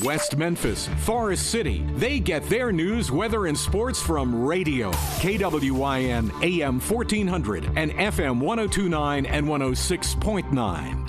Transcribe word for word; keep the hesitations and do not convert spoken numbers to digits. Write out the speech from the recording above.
West Memphis, Forest City. They get their news, weather, and sports from radio. K W Y N A M fourteen hundred and F M one oh two point nine and one oh six point nine.